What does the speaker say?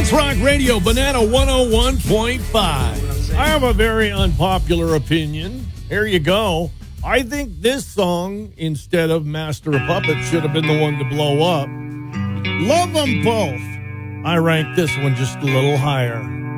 Sports Rock Radio, Banana 101.5. I have a very unpopular opinion. Here you go. I think this song, instead of Master of Puppets, should have been the one to blow up. Love them both. I rank this one just a little higher.